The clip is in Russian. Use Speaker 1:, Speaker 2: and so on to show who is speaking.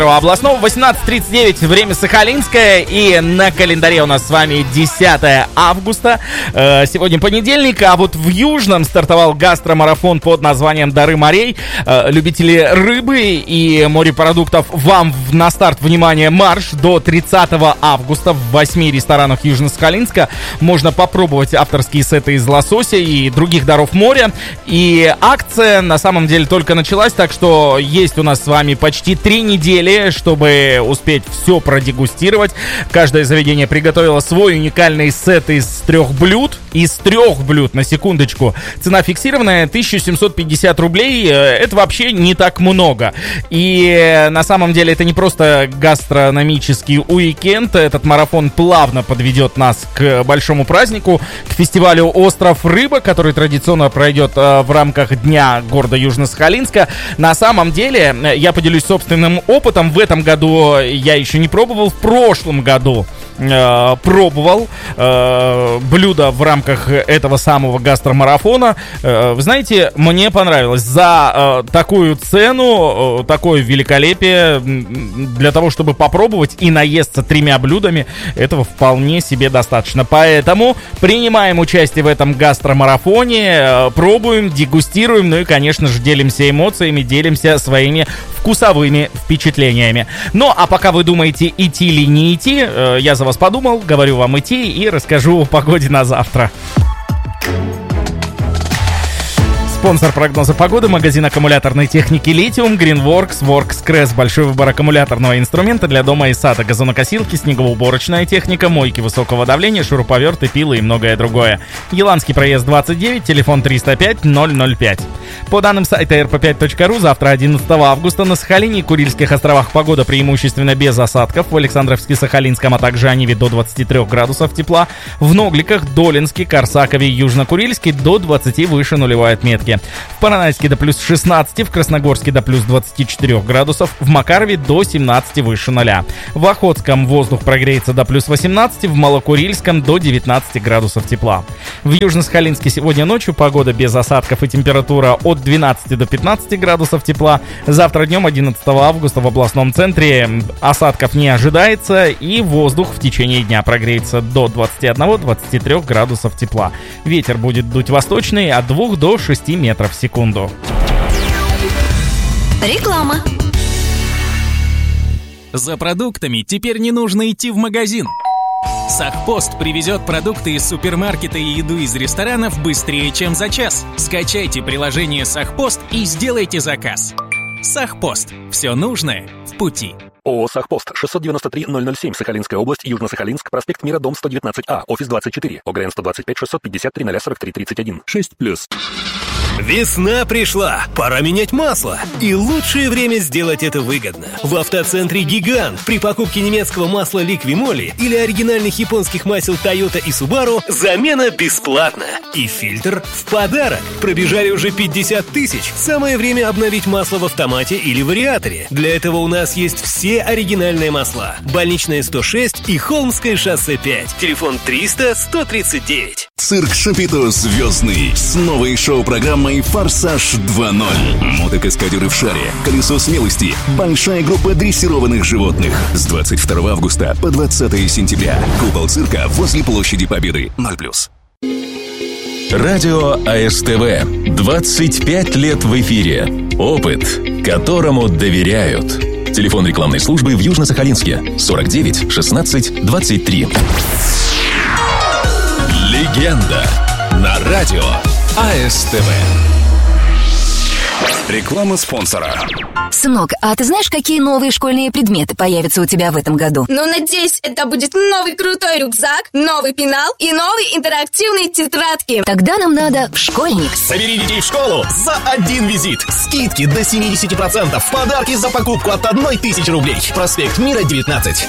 Speaker 1: Областного, 18:39, время Сахалинское, и на календаре у нас с вами 10 августа. Сегодня понедельник, а вот в Южном стартовал гастромарафон под названием «Дары морей». Любители рыбы и морепродуктов, вам на старт, внимание, марш! До 30 августа в 8 ресторанах Южно-Сахалинска можно попробовать авторские сеты из лосося и других даров моря. И акция на самом деле только началась, так что есть у нас с вами почти 3 недели, чтобы успеть все продегустировать. Каждое заведение приготовило свой уникальный сет из 3 блюд. Из 3 блюд, на секундочку. Цена фиксированная 1750 рублей. Это вообще не так много. И на самом деле это не просто гастрономический уикенд. Этот марафон плавно подведет нас к большому празднику, к фестивалю «Остров Рыба», который традиционно пройдет в рамках Дня города Южно-Сахалинска. На самом деле, я поделюсь собственным опытом. В этом году я еще не пробовал. В прошлом году пробовал блюдо в рамках этого самого гастромарафона. Вы знаете, мне понравилось. За такую цену, такое великолепие, для того, чтобы попробовать и наесться 3 блюдами, этого вполне себе достаточно. Поэтому принимаем участие в этом гастромарафоне, пробуем, дегустируем, ну и, конечно же, делимся эмоциями, делимся своими вкусовыми впечатлениями. Ну, а пока вы думаете, идти или не идти, я за вас подумал, говорю вам идти и расскажу о погоде на завтра. Спонсор прогноза погоды — магазин аккумуляторной техники «Литиум», Greenworks, WorksCrest. Большой выбор аккумуляторного инструмента для дома и сада, газонокосилки, снегоуборочная техника, мойки высокого давления, шуруповерты, пилы и многое другое. Еланский проезд 29, телефон 305-005. По данным сайта rp5.ru, завтра, 11 августа, на Сахалине и Курильских островах погода преимущественно без осадков. В Александровске-Сахалинском, а также Аниве до 23 градусов тепла. В Ногликах, Долинске, Корсакове и Южно-Курильске до 20 выше нулевой отметки. В Поронайске до плюс 16, в Красногорске до плюс 24 градусов, в Макарове до 17 выше нуля. В Охотском воздух прогреется до плюс 18, в Малокурильском до 19 градусов тепла. В Южно-Сахалинске сегодня ночью погода без осадков и температура от 12 до 15 градусов тепла. Завтра днем, 11 августа, в областном центре осадков не ожидается, и воздух в течение дня прогреется до 21-23 градусов тепла. Ветер будет дуть восточный от 2 до 6 метров в секунду.
Speaker 2: Реклама.
Speaker 3: За продуктами теперь не нужно идти в магазин. Сахпост привезет продукты из супермаркета и еду из ресторанов быстрее, чем за час. Скачайте приложение Сахпост и сделайте заказ. Сахпост. Все нужное в пути.
Speaker 4: ООО «Сахпост», 693-007, Сахалинская область, Южно-Сахалинск, проспект Мира, дом 119А, офис 24, ОГРН 125-650-0043-31, 6+.
Speaker 5: Весна пришла, пора менять масло. И лучшее время сделать это выгодно. В автоцентре «Гигант» при покупке немецкого масла «Ликвимоли» или оригинальных японских масел «Тойота» и «Субару» замена бесплатна. И фильтр в подарок. Пробежали уже 50 тысяч. Самое время обновить масло в автомате или вариаторе. Для этого у нас есть все оригинальные масла. Больничная 106 и Холмское шоссе 5. Телефон 300-139.
Speaker 6: Цирк Шапито звездный с новой шоу-программой «Форсаж 2.0». Мотокаскадеры в шаре, колесо смелости, большая группа дрессированных животных. С 22 августа по 20 сентября. Купол цирка возле площади Победы. 0+.
Speaker 7: Радио АСТВ. 25 лет в эфире. Опыт, которому доверяют. Телефон рекламной службы в Южно-Сахалинске. 49 16 23. Легенда на радио АСТВ.
Speaker 6: Реклама спонсора.
Speaker 2: Сынок, а ты знаешь, какие новые школьные предметы появятся у тебя в этом году?
Speaker 8: Ну, надеюсь, это будет новый крутой рюкзак, новый пенал и новые интерактивные тетрадки.
Speaker 2: Тогда нам надо в Школьникс.
Speaker 5: Собери детей в школу за один визит. Скидки до 70%. Подарки за покупку от 1000 рублей. Проспект Мира, 19.